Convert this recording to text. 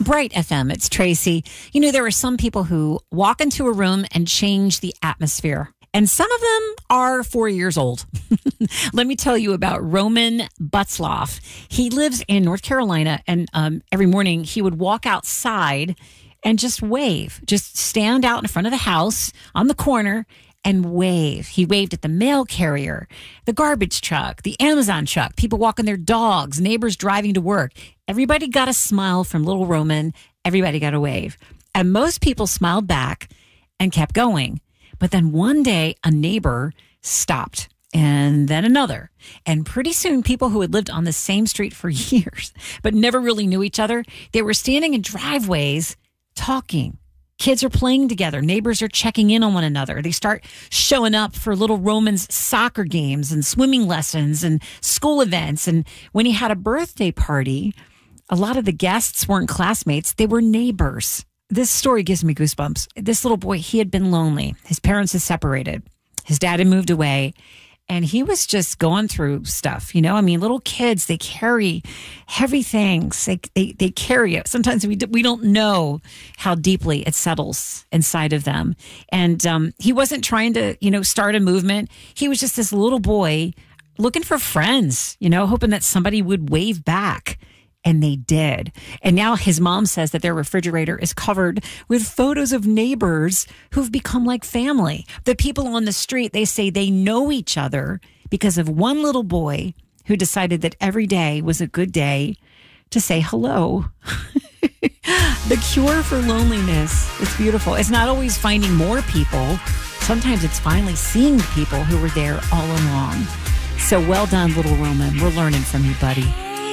Bright FM, it's Tracy. You know, there are some people who walk into a room and change the atmosphere. And some of them are 4 years old. Let me tell you about Roman Butzloff. He lives in North Carolina, and every morning he would walk outside and just wave. Just stand out in front of the house on the corner and wave. He waved at the mail carrier, the garbage truck, the Amazon truck, people walking their dogs, neighbors driving to work. Everybody got a smile from little Roman. Everybody got a wave. And most people smiled back and kept going. But then one day, a neighbor stopped, and then another. And pretty soon, people who had lived on the same street for years, but never really knew each other, they were standing in driveways talking. Kids are playing together. Neighbors are checking in on one another. They start showing up for little Roman's soccer games and swimming lessons and school events. And when he had a birthday party, a lot of the guests weren't classmates. They were neighbors. This story gives me goosebumps. This little boy, he had been lonely. His parents had separated. His dad had moved away. And he was just going through stuff, you know? I mean, little kids, they carry heavy things. They carry it. Sometimes we don't know how deeply it settles inside of them. And he wasn't trying to, start a movement. He was just this little boy looking for friends, hoping that somebody would wave back. And they did. And now his mom says that their refrigerator is covered with photos of neighbors who've become like family. The people on the street, they say they know each other because of one little boy who decided that every day was a good day to say hello. The cure for loneliness. It's beautiful. It's not always finding more people. Sometimes it's finally seeing the people who were there all along. So well done, little Roman. We're learning from you, buddy.